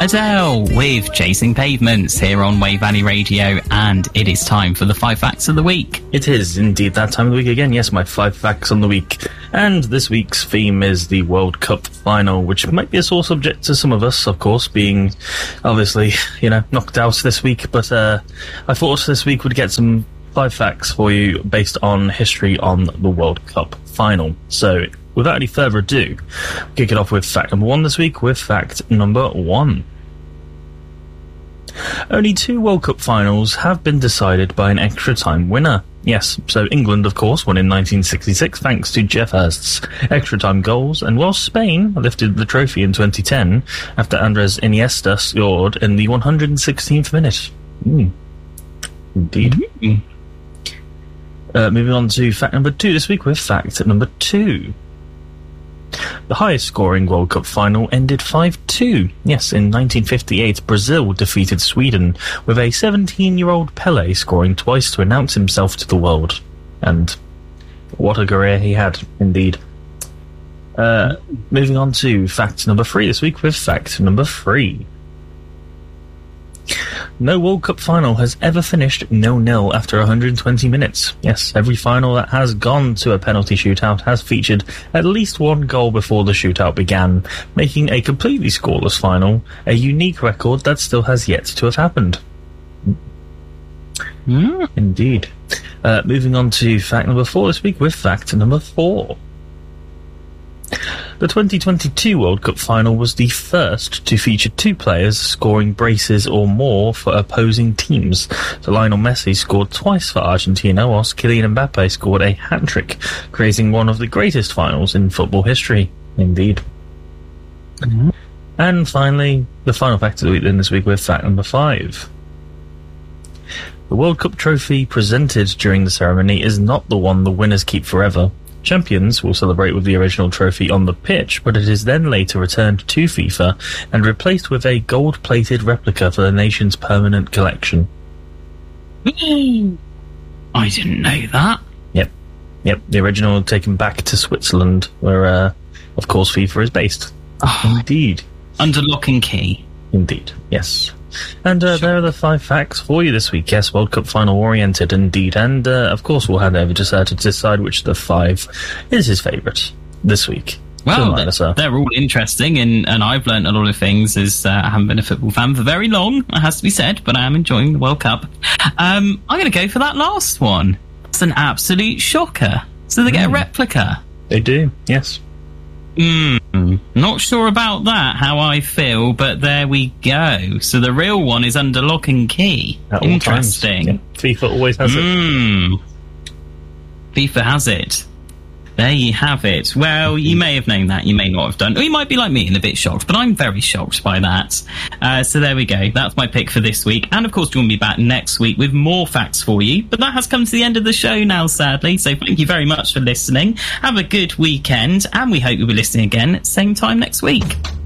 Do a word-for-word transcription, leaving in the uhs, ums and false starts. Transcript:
Adele with Chasing Pavements here on Wave Valley Radio, and it is time for the five facts of the week. It is indeed that time of the week again. Yes, my five facts on the week. And this week's theme is the World Cup final, which might be a sore subject to some of us, of course, being obviously, you know, knocked out this week. But uh, I thought this week would get some five facts for you based on history on the World Cup final. So without any further ado, kick it off with fact number one this week with fact number one. Only two World Cup finals have been decided by an extra time winner. Yes, so England, of course, won in nineteen sixty-six thanks to Geoff Hurst's extra time goals, and while Spain lifted the trophy in twenty ten after Andres Iniesta scored in the one hundred sixteenth minute. Mm. Indeed. Mm-hmm. Uh, moving on to fact number two this week with fact number two. The highest scoring World Cup final ended five two. Yes, in nineteen fifty-eight, Brazil defeated Sweden, with a seventeen-year-old Pelé scoring twice to announce himself to the world. And what a career he had, indeed. Uh, moving on to fact number three this week with fact number three. No World Cup final has ever finished nil nil after one hundred twenty minutes. Yes, every final that has gone to a penalty shootout has featured at least one goal before the shootout began, making a completely scoreless final a unique record that still has yet to have happened. Mm. Indeed. Uh, moving on to fact number four this week with fact number four. The twenty twenty-two World Cup final was the first to feature two players scoring braces or more for opposing teams. So Lionel Messi scored twice for Argentina, whilst Kylian Mbappe scored a hat-trick, creating one of the greatest finals in football history. Indeed. Mm-hmm. And finally, the final fact of the week then this week with fact number five. The World Cup trophy presented during the ceremony is not the one the winners keep forever. Champions will celebrate with the original trophy on the pitch, but it is then later returned to FIFA and replaced with a gold-plated replica for the nation's permanent collection. I didn't know that. Yep. Yep, the original taken back to Switzerland, where, uh, of course, FIFA is based. Oh, indeed. Under lock and key. Indeed, yes. And uh, there are the five facts for you this week. Yes, World Cup final oriented indeed. And uh, of course, we'll hand over to Sir to decide which of the five is his favourite this week. Well, they're, they're all interesting, and, and I've learnt a lot of things as uh, I haven't been a football fan for very long, it has to be said, but I am enjoying the World Cup. Um, I'm going to go for that last one. It's an absolute shocker. So they get mm. a replica. They do, yes. Mm, not sure about that, how I feel, but there we go. So the real one is under lock and key. At Interesting. Yeah. FIFA always has mm. it. FIFA has it. There you have it. Well, you may have known that, you may not have done. Or you might be like me and a bit shocked, but I'm very shocked by that. Uh, so there we go. That's my pick for this week. And of course, we'll be back next week with more facts for you. But that has come to the end of the show now, sadly. So thank you very much for listening. Have a good weekend, and we hope you'll be listening again same time next week.